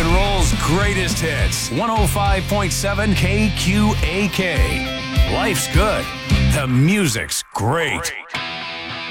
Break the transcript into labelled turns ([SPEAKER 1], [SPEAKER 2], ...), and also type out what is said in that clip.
[SPEAKER 1] and roll's greatest hits. 105.7 KQAK. Life's good. The music's great.